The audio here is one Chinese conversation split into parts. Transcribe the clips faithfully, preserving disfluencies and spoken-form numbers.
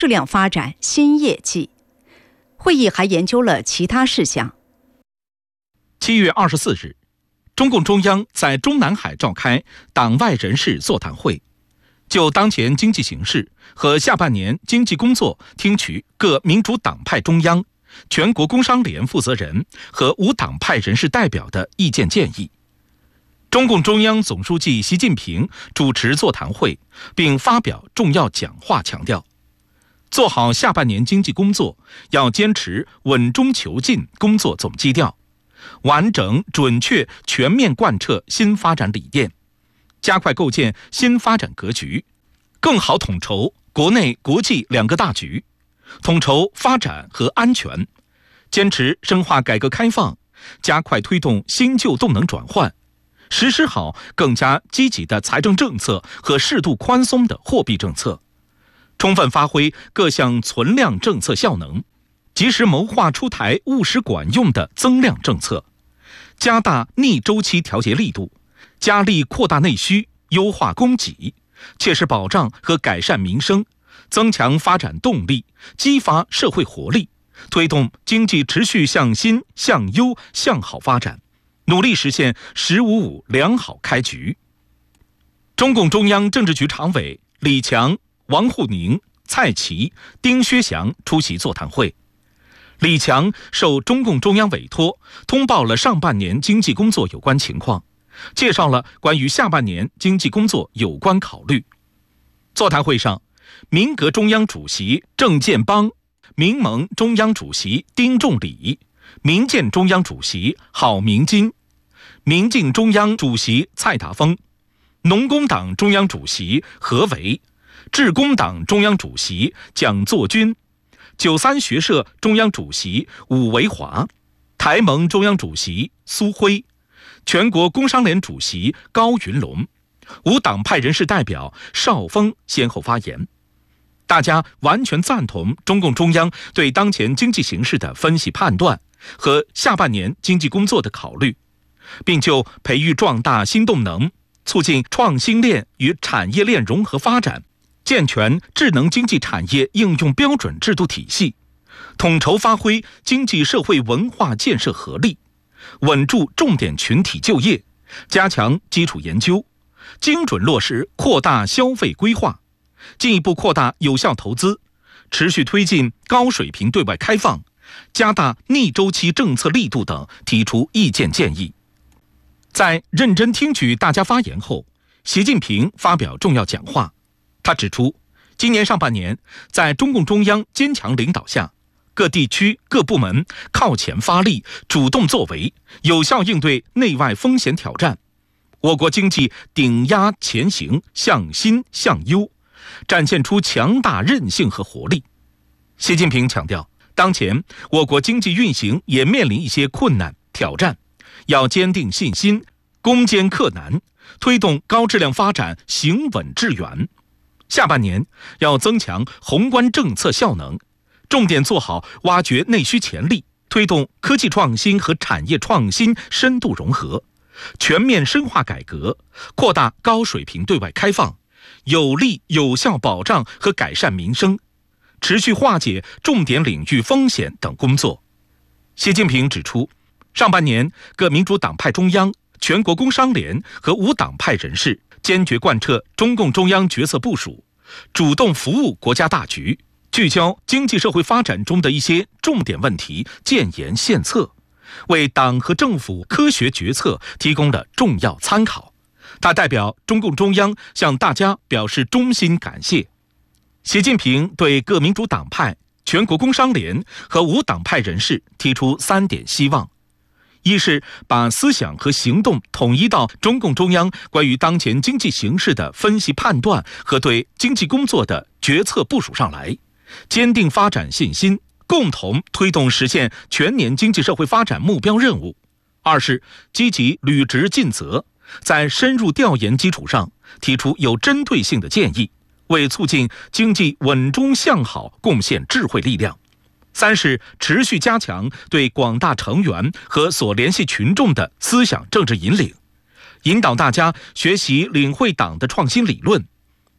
质量发展新业绩。会议还研究了其他事项。 七月二十四日，中共中央在中南海召开党外人士座谈会，就当前经济形势和下半年经济工作听取各民主党派中央、全国工商联负责人和无党派人士代表的意见建议。中共中央总书记习近平主持座谈会并发表重要讲话，强调做好下半年经济工作要坚持稳中求进工作总基调，完整准确全面贯彻新发展理念，加快构建新发展格局，更好统筹国内国际两个大局，统筹发展和安全，坚持深化改革开放，加快推动新旧动能转换，实施好更加积极的财政政策和适度宽松的货币政策，充分发挥各项存量政策效能，及时谋划出台务实管用的增量政策，加大逆周期调节力度，加力扩大内需，优化供给，切实保障和改善民生，增强发展动力，激发社会活力，推动经济持续向新、向优、向好发展，努力实现“十五五”良好开局。中共中央政治局常委李强、王沪宁、蔡奇、丁薛祥出席座谈会。李强受中共中央委托，通报了上半年经济工作有关情况，介绍了关于下半年经济工作有关考虑。座谈会上，民革中央主席郑建邦、民盟中央主席丁仲礼、民建中央主席郝明金、民进中央主席蔡达峰、农工党中央主席何为、致公党中央主席蒋作军、九三学社中央主席伍维华、台盟中央主席苏辉、全国工商联主席高云龙、无党派人士代表邵峰先后发言。大家完全赞同中共中央对当前经济形势的分析判断和下半年经济工作的考虑，并就培育壮大新动能，促进创新链与产业链融合发展，健全智能经济产业应用标准制度体系，统筹发挥经济社会文化建设合力，稳住重点群体就业，加强基础研究，精准落实扩大消费规划，进一步扩大有效投资，持续推进高水平对外开放，加大逆周期政策力度等提出意见建议。在认真听取大家发言后，习近平发表重要讲话。他指出，今年上半年，在中共中央坚强领导下，各地区各部门靠前发力，主动作为，有效应对内外风险挑战，我国经济顶压前行，向新向优，展现出强大韧性和活力。习近平强调，当前我国经济运行也面临一些困难挑战，要坚定信心，攻坚克难，推动高质量发展行稳致远。下半年要增强宏观政策效能，重点做好挖掘内需潜力，推动科技创新和产业创新深度融合，全面深化改革，扩大高水平对外开放，有力有效保障和改善民生，持续化解重点领域风险等工作。习近平指出，上半年各民主党派中央、全国工商联和无党派人士坚决贯彻中共中央决策部署，主动服务国家大局，聚焦经济社会发展中的一些重点问题，建言献策，为党和政府科学决策提供了重要参考。他代表中共中央向大家表示衷心感谢。习近平对各民主党派、全国工商联和无党派人士提出三点希望：一是把思想和行动统一到中共中央关于当前经济形势的分析判断和对经济工作的决策部署上来，坚定发展信心，共同推动实现全年经济社会发展目标任务；二是积极履职尽责，在深入调研基础上提出有针对性的建议，为促进经济稳中向好贡献智慧力量；三是持续加强对广大成员和所联系群众的思想政治引领，引导大家学习领会党的创新理论，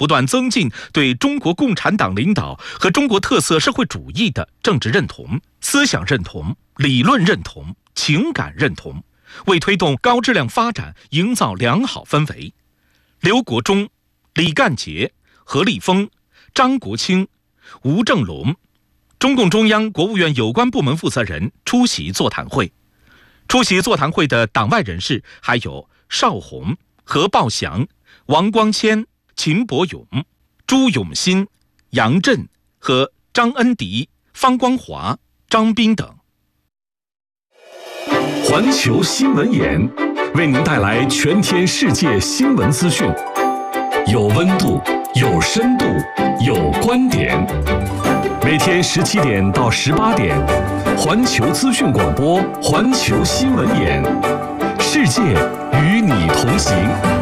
不断增进对中国共产党领导和中国特色社会主义的政治认同、思想认同、理论认同、情感认同，为推动高质量发展营造良好氛围。刘国中、李干杰、何立峰、张国清、吴正龙，中共中央、国务院有关部门负责人出席座谈会。出席座谈会的党外人士还有邵宏、何报祥、王光谦、秦伯勇、朱永新、杨震和张恩迪、方光华、张斌等。 环球新闻眼为您带来全天世界新闻资讯，有温度，有深度，有观点。每天十七点到十八点，环球资讯广播，环球新闻眼，世界与你同行。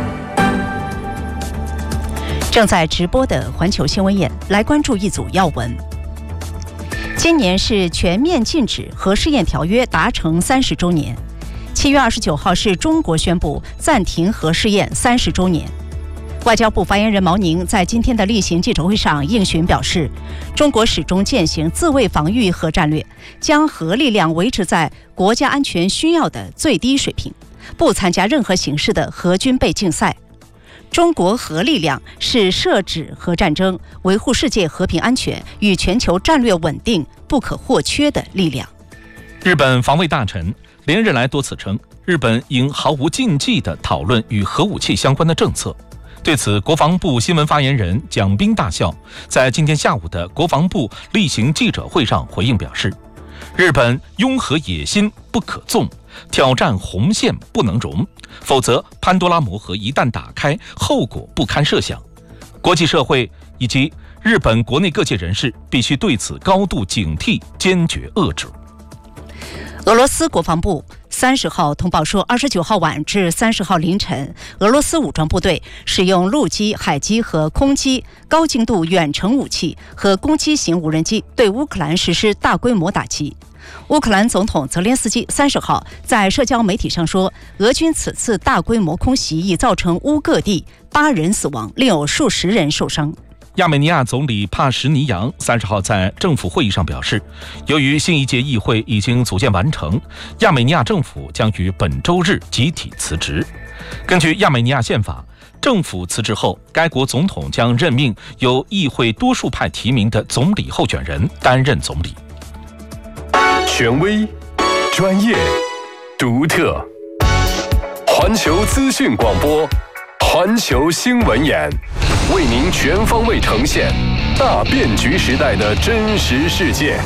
正在直播的环球新闻眼，来关注一组要闻。今年是全面禁止核试验条约达成三十周年。七月二十九号是中国宣布暂停核试验三十周年。外交部发言人毛宁在今天的例行记者会上应询表示，中国始终践行自卫防御核战略，将核力量维持在国家安全需要的最低水平，不参加任何形式的核军备竞赛。中国核力量是遏止核战争、维护世界和平安全与全球战略稳定不可或缺的力量。 日本防卫大臣连日来多次称，日本应毫无禁忌地讨论与核武器相关的政策。对此，国防部新闻发言人蒋斌大校在今天下午的国防部例行记者会上回应表示，日本拥核野心不可纵，挑战红线不能容，否则潘多拉魔盒一旦打开，后果不堪设想。国际社会以及日本国内各界人士必须对此高度警惕，坚决遏制。 俄罗斯国防部三十号通报说，二十九号晚至三十号凌晨，俄罗斯武装部队使用陆基、海基和空基高精度远程武器和攻击型无人机对乌克兰实施大规模打击。乌克兰总统泽连斯基三十号在社交媒体上说，俄军此次大规模空袭已造成乌各地八人死亡，另有数十人受伤。 亚美尼亚总理帕什尼扬三十号在政府会议上表示，由于新一届议会已经组建完成，亚美尼亚政府将于本周日集体辞职。根据亚美尼亚宪法，政府辞职后，该国总统将任命由议会多数派提名的总理候选人担任总理。 权威、专业、独特，环球资讯广播，环球新闻眼，为您全方位呈现大变局时代的真实世界。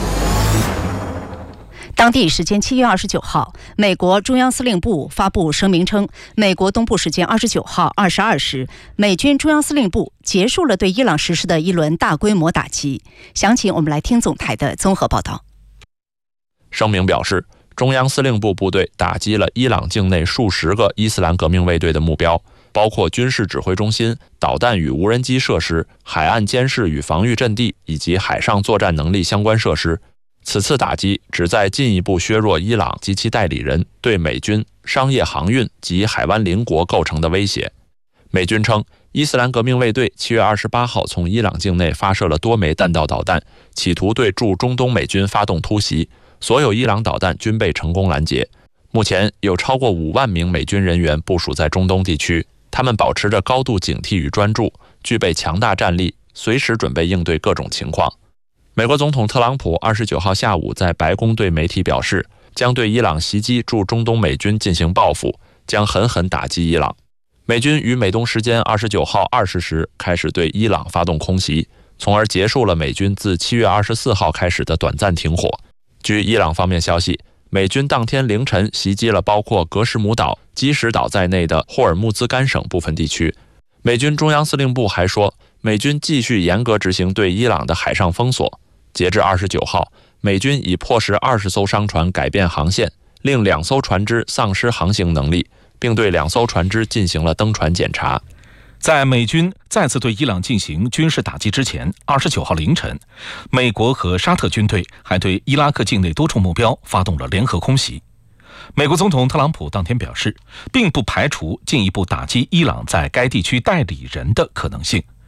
当地时间七月二十九号，美国中央司令部发布声明称，美国东部时间二十九号二十二时，美军中央司令部结束了对伊朗实施的一轮大规模打击。详情我们来听总台的综合报道。 声明表示，中央司令部部队打击了伊朗境内数十个伊斯兰革命卫队的目标，包括军事指挥中心、导弹与无人机设施、海岸监视与防御阵地以及海上作战能力相关设施。此次打击旨在进一步削弱伊朗及其代理人对美军、商业航运及海湾邻国构成的威胁。美军称，伊斯兰革命卫队七月二十八号从伊朗境内发射了多枚弹道导弹，企图对驻中东美军发动突袭，所有伊朗导弹均被成功拦截。目前有超过五万名美军人员部署在中东地区，他们保持着高度警惕与专注，具备强大战力，随时准备应对各种情况。美国总统特朗普二十九号下午在白宫对媒体表示，将对伊朗袭击驻中东美军进行报复，将狠狠打击伊朗。美军于美东时间二十九号二十时开始对伊朗发动空袭，从而结束了美军自七月二十四号开始的短暂停火。据伊朗方面消息，美军当天凌晨袭击了包括格什姆岛、基什岛在内的霍尔木兹干省部分地区。美军中央司令部还说，美军继续严格执行对伊朗的海上封锁。截至二十九号，美军已迫使二十艘商船改变航线，令两艘船只丧失航行能力，并对两艘船只进行了登船检查。 在美军再次对伊朗进行军事打击之前，二十九号凌晨，美国和沙特军队还对伊拉克境内多处目标发动了联合空袭。美国总统特朗普当天表示，并不排除进一步打击伊朗在该地区代理人的可能性，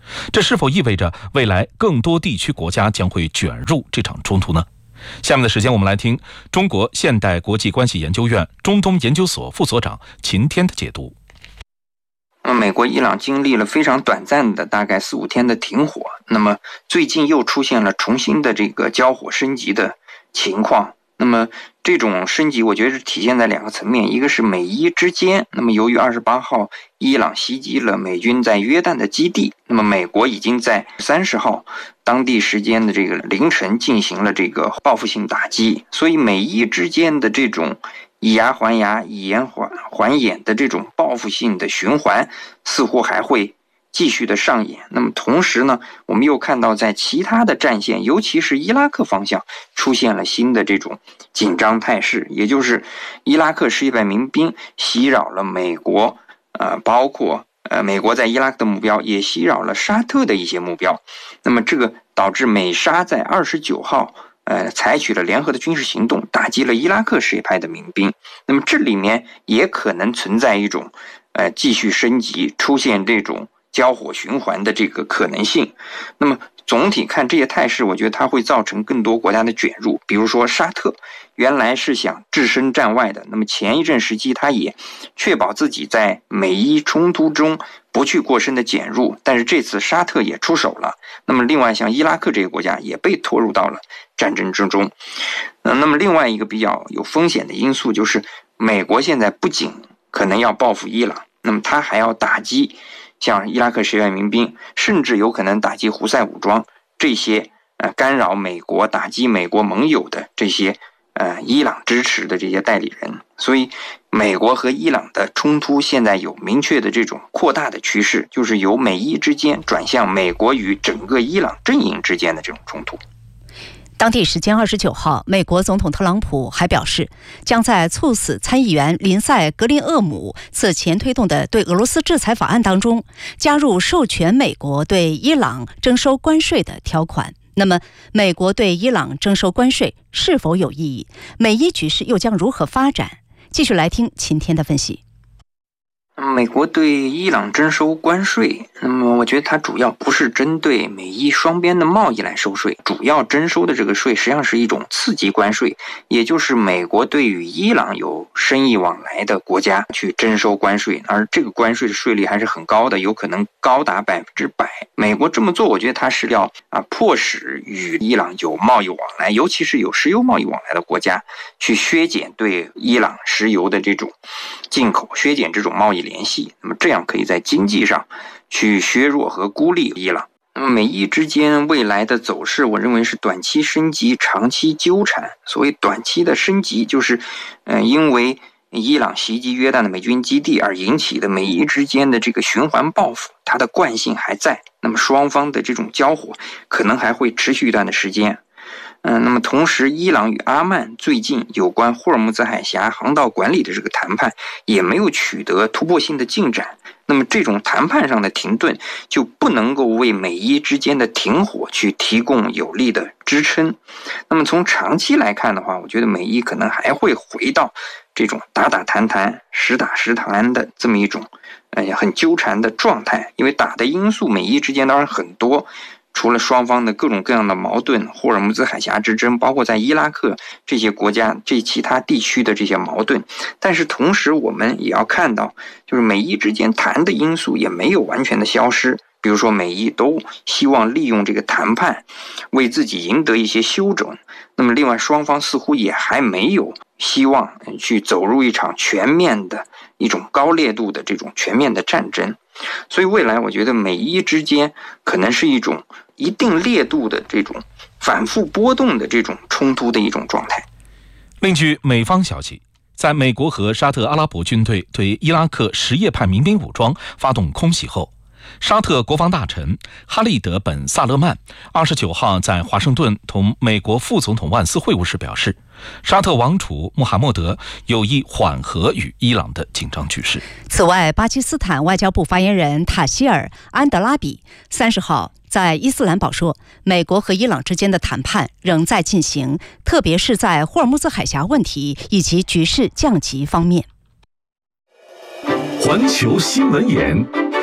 这是否意味着未来更多地区国家将会卷入这场冲突呢？下面的时间，我们来听中国现代国际关系研究院中东研究所副所长秦天的解读。 美国、伊朗经历了非常短暂的大概四五天的停火，那么最近又出现了重新的这个交火升级的情况。那么这种升级我觉得是体现在两个层面，一个是美伊之间，那么由于二十八号伊朗袭击了美军在约旦的基地，那么美国已经在三十号当地时间的这个凌晨进行了这个报复性打击，所以美伊之间的这种以牙还牙、以眼还还眼的这种报复性的循环似乎还会继续的上演。那么同时呢，我们又看到在其他的战线，尤其是伊拉克方向出现了新的这种紧张态势，也就是伊拉克什叶派民兵袭扰了美国，呃，包括呃美国在伊拉克的目标，也袭扰了沙特的一些目标。那么这个导致美沙在二十九号呃，采取了联合的军事行动，打击了伊拉克什叶派的民兵。那么这里面也可能存在一种呃继续升级，出现这种交火循环的这个可能性。那么总体看这些态势，我觉得它会造成更多国家的卷入。比如说沙特原来是想置身战外的，那么前一阵时期他也确保自己在美伊冲突中不去过深的卷入，但是这次沙特也出手了。那么另外像伊拉克这个国家也被拖入到了战争之中。呃、那么另外一个比较有风险的因素就是美国现在不仅可能要报复伊朗，那么他还要打击像伊拉克什叶派民兵，甚至有可能打击胡塞武装这些呃干扰美国、打击美国盟友的这些呃伊朗支持的这些代理人。所以美国和伊朗的冲突现在有明确的这种扩大的趋势，就是由美伊之间转向美国与整个伊朗阵营之间的这种冲突。 当地时间二十九号，美国总统特朗普还表示，将在猝死参议员林赛·格林厄姆此前推动的对俄罗斯制裁法案当中，加入授权美国对伊朗征收关税的条款。那么，美国对伊朗征收关税是否有意义？美伊局势又将如何发展？继续来听秦天的分析。 美国对伊朗征收关税，那么我觉得它主要不是针对美伊双边的贸易来收税，主要征收的这个税实际上是一种次级关税，也就是美国对与伊朗有生意往来的国家去征收关税，而这个关税的税率还是很高的，有可能高达百分之百。美国这么做，我觉得它是要啊迫使与伊朗有贸易往来，尤其是有石油贸易往来的国家，去削减对伊朗石油的这种进口，削减这种贸易联系，那么这样可以在经济上去削弱和孤立伊朗。那么美伊之间未来的走势，我认为是短期升级，长期纠缠。所谓短期的升级，就是呃，因为伊朗袭击约旦的美军基地而引起的美伊之间的这个循环报复，它的惯性还在，那么双方的这种交火可能还会持续一段的时间。嗯，那么同时，伊朗与阿曼最近有关霍尔木兹海峡航道管理的这个谈判也没有取得突破性的进展。那么这种谈判上的停顿就不能够为美伊之间的停火去提供有力的支撑。那么从长期来看的话，我觉得美伊可能还会回到这种打打谈谈、实打实谈的这么一种哎呀很纠缠的状态。因为打的因素美伊之间当然很多，除了双方的各种各样的矛盾，霍尔木兹海峡之争，包括在伊拉克这些国家、这其他地区的这些矛盾，但是同时我们也要看到，就是美伊之间谈的因素也没有完全的消失。比如说，美伊都希望利用这个谈判为自己赢得一些休整。那么，另外双方似乎也还没有希望去走入一场全面的一种高烈度的这种全面的战争。所以未来我觉得美伊之间可能是一种一定烈度的这种反复波动的这种冲突的一种状态。 另据美方消息，在美国和沙特阿拉伯军队对伊拉克什叶派民兵武装发动空袭后，沙特国防大臣哈利德·本·萨勒曼二十九号在华盛顿同美国副总统万斯会晤时表示，沙特王储穆罕默德有意缓和与伊朗的紧张局势。 此外，巴基斯坦外交部发言人塔希尔·安德拉比三十号在伊斯兰堡说，美国和伊朗之间的谈判仍在进行，特别是在霍尔木兹海峡问题以及局势降级方面。 环球新闻眼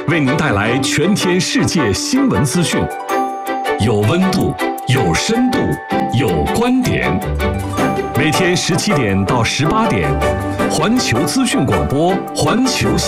为您带来全天世界新闻资讯，有温度，有深度，有观点。每天十七点到十八点，环球资讯广播，环球。